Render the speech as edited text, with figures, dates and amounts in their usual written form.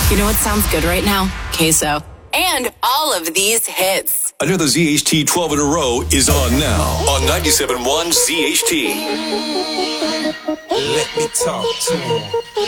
You know what sounds good right now? Queso. And all of these hits. Another ZHT 12 in a row is on now on 97.1 ZHT. Let me talk to him.